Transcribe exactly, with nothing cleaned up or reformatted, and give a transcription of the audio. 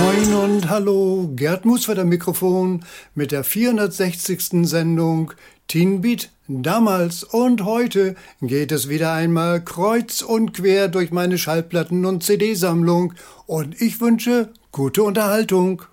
Moin und hallo, Gerd Musford am Mikrofon mit der vierhundertsechzigsten Sendung Teen Beat. Damals und heute geht es wieder einmal kreuz und quer durch meine Schallplatten- und C D-Sammlung und ich wünsche gute Unterhaltung.